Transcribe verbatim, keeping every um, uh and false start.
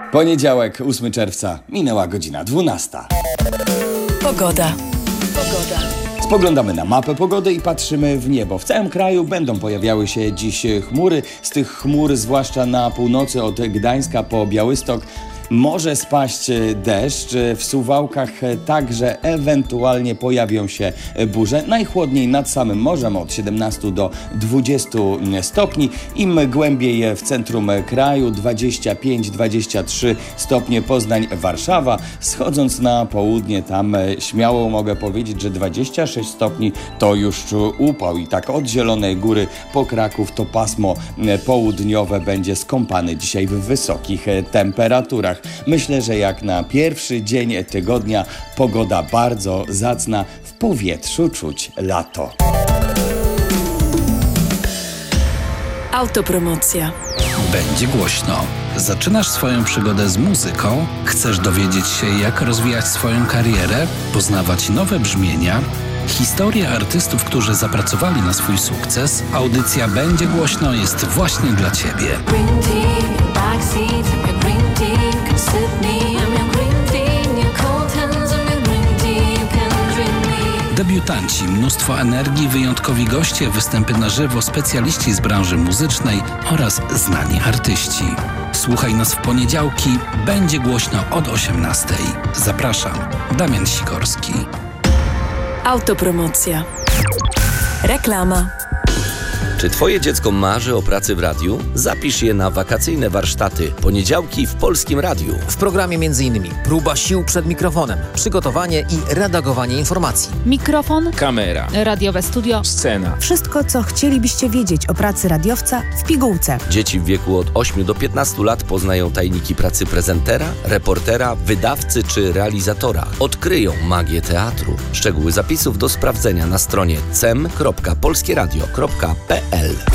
Poniedziałek, ósmego czerwca, minęła godzina dwunasta. Pogoda. Pogoda. Spoglądamy na mapę pogody i patrzymy w niebo. W całym kraju będą pojawiały się dziś chmury. Z tych chmur, zwłaszcza na północy od Gdańska po Białystok, może spaść deszcz. W Suwałkach także ewentualnie pojawią się burze. Najchłodniej nad samym morzem od siedemnastu do dwudziestu stopni. Im głębiej w centrum kraju dwadzieścia pięć dwadzieścia trzy stopnie Poznań, Warszawa. Schodząc na południe, tam śmiało mogę powiedzieć, że dwadzieścia sześć stopni to już upał. I tak od Zielonej Góry po Kraków to pasmo południowe będzie skąpane dzisiaj w wysokich temperaturach. Myślę, że jak na pierwszy dzień tygodnia pogoda bardzo zacna, w powietrzu czuć lato. Autopromocja. Będzie głośno. Zaczynasz swoją przygodę z muzyką? Chcesz dowiedzieć się, jak rozwijać swoją karierę? Poznawać nowe brzmienia? Historia artystów, którzy zapracowali na swój sukces? Audycja Będzie głośno jest właśnie dla Ciebie. Debiutanci, mnóstwo energii, wyjątkowi goście, występy na żywo, specjaliści z branży muzycznej oraz znani artyści. Słuchaj nas w poniedziałki, będzie głośno od osiemnastej. Zapraszam, Damian Sikorski. Autopromocja. Reklama. Czy Twoje dziecko marzy o pracy w radiu? Zapisz je na wakacyjne warsztaty Poniedziałki w Polskim Radiu. W programie m.in. próba sił przed mikrofonem, przygotowanie i redagowanie informacji. Mikrofon, kamera, radiowe studio, scena. Wszystko, co chcielibyście wiedzieć o pracy radiowca w pigułce. Dzieci w wieku od ośmiu do piętnastu lat poznają tajniki pracy prezentera, reportera, wydawcy czy realizatora. Odkryją magię teatru. Szczegóły zapisów do sprawdzenia na stronie cem kropka polskieradio kropka p l.